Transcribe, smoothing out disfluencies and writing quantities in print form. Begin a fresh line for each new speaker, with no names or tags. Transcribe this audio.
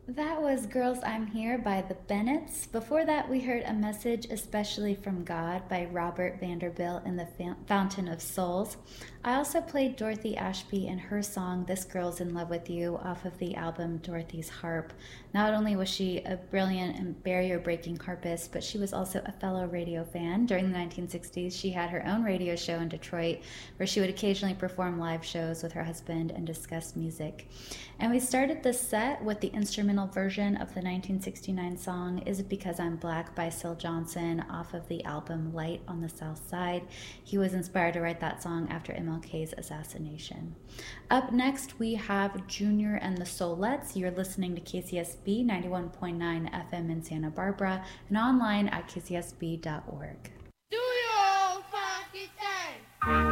That was Girls I'm Here by the Bennetts. Before that, we heard A Message Especially from God by Robert Vanderbilt in the Fountain of Souls. I also played Dorothy Ashby and her song This Girl's in Love with You off of the album Dorothy's Harp. Not only was she a brilliant and barrier breaking harpist, but she was also a fellow radio fan. During the 1960s, she had her own radio show in Detroit where she would occasionally perform live shows with her husband and discuss music. And we started this set with the instrumental version of the 1969 song Is It Because I'm Black by Syl Johnson off of the album Light on the South Side. He was inspired to write that song after MLK's assassination. Up next, we have Junior and the Soulettes. You're listening to KCSB 91.9 FM in Santa Barbara and online at kcsb.org.